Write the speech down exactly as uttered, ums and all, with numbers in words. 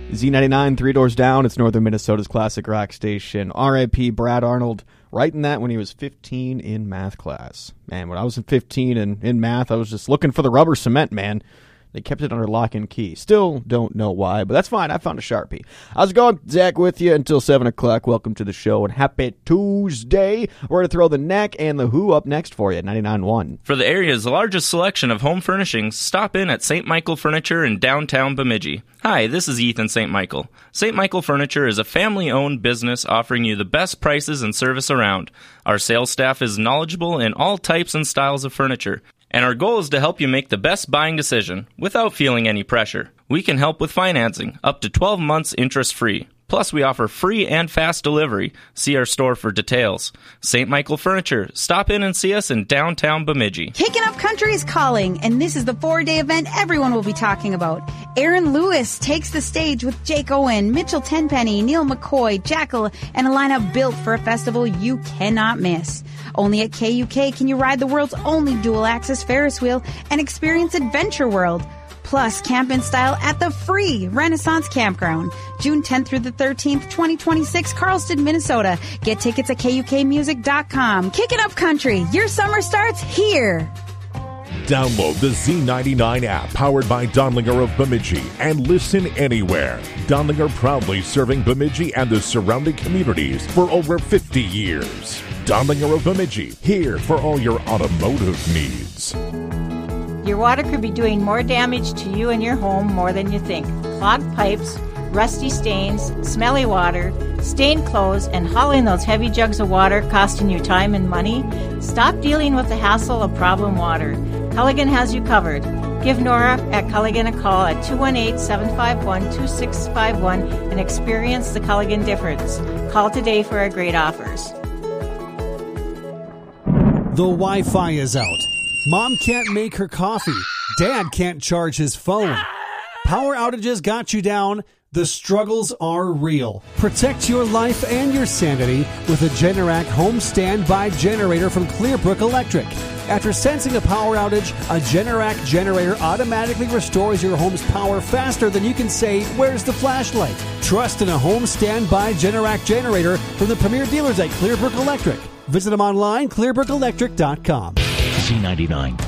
Z ninety-nine, Three Doors Down. It's Northern Minnesota's classic rock station. R I P Brad Arnold, writing that when he was fifteen in math class. Man, when I was in fifteen and in math, I was just looking for the rubber cement, man. They kept it under lock and key. Still don't know why, but that's fine. I found a Sharpie. How's it going? Zach with you until seven o'clock. Welcome to the show, and happy Tuesday. We're going to throw the Knack and the Who up next for you at ninety-nine point one. For the area's largest selection of home furnishings, stop in at Saint Michael Furniture in downtown Bemidji. Hi, this is Ethan Saint Michael. Saint Michael Furniture is a family-owned business offering you the best prices and service around. Our sales staff is knowledgeable in all types and styles of furniture, and our goal is to help you make the best buying decision without feeling any pressure. We can help with financing, up to twelve months interest-free. Plus, we offer free and fast delivery. See our store for details. Saint Michael Furniture. Stop in and see us in downtown Bemidji. Kicking Up Country is calling, and this is the four-day event everyone will be talking about. Aaron Lewis takes the stage with Jake Owen, Mitchell Tenpenny, Neil McCoy, Jackal, and a lineup built for a festival you cannot miss. Only at K U K can you ride the world's only dual-axis Ferris wheel and experience Adventure World. Plus, camp in style at the free Renaissance Campground. June tenth through the thirteenth, twenty twenty-six, Carlston, Minnesota. Get tickets at K U K music dot com. Kick it up, country. Your summer starts here. Download the Z ninety-nine app powered by Donlinger of Bemidji and listen anywhere. Donlinger proudly serving Bemidji and the surrounding communities for over fifty years. Donlinger of Bemidji, here for all your automotive needs. Your water could be doing more damage to you and your home more than you think. Clogged pipes, rusty stains, smelly water, stained clothes, and hauling those heavy jugs of water costing you time and money? Stop dealing with the hassle of problem water. Culligan has you covered. Give Nora at Culligan a call at two one eight, seven five one, two six five one and experience the Culligan difference. Call today for our great offers. The Wi-Fi is out. Mom can't make her coffee. Dad can't charge his phone. Power outages got you down. The struggles are real. Protect your life and your sanity with a Generac home standby generator from Clearbrook Electric. After sensing a power outage, a Generac generator automatically restores your home's power faster than you can say, "Where's the flashlight?" Trust in a home standby Generac generator from the premier dealers at Clearbrook Electric. Visit them online, clearbrook electric dot com. Z ninety-nine,